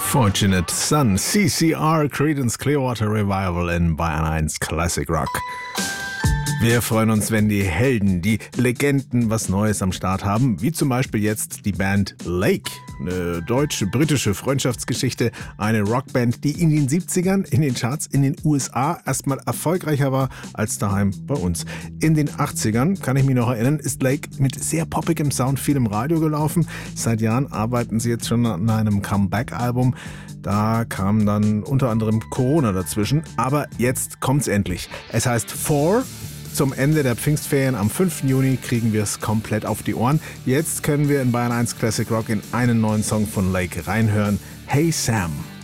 Fortunate Son, CCR, Creedence Clearwater Revival in Bayern 1 Classic Rock. Wir freuen uns, wenn die Helden, die Legenden was Neues am Start haben, wie zum Beispiel jetzt die Band Lake, eine deutsche-britische Freundschaftsgeschichte, eine Rockband, die in den 70ern in den Charts in den USA erstmal erfolgreicher war als daheim bei uns. In den 80ern, kann ich mich noch erinnern, ist Lake mit sehr poppigem Sound viel im Radio gelaufen. Seit Jahren arbeiten sie jetzt schon an einem Comeback-Album. Da kam dann unter anderem Corona dazwischen, aber jetzt kommt's endlich. Es heißt Four. Zum Ende der Pfingstferien am 5. Juni kriegen wir es komplett auf die Ohren. Jetzt können wir in Bayern 1 Classic Rock in einen neuen Song von Lake reinhören. Hey Sam.